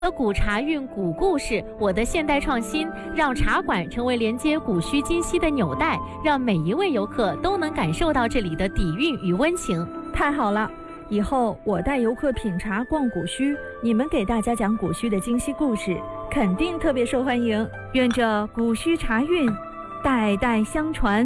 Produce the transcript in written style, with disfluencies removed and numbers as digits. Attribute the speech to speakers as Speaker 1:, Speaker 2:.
Speaker 1: 古茶韵古故事，我的现代创新，让茶馆成为连接古虚今昔的纽带，让每一位游客都能感受到这里的底蕴与温情。
Speaker 2: 太好了，以后我带游客品茶逛古墟，你们给大家讲古墟的今昔故事，肯定特别受欢迎。愿这古墟茶韵代代相传。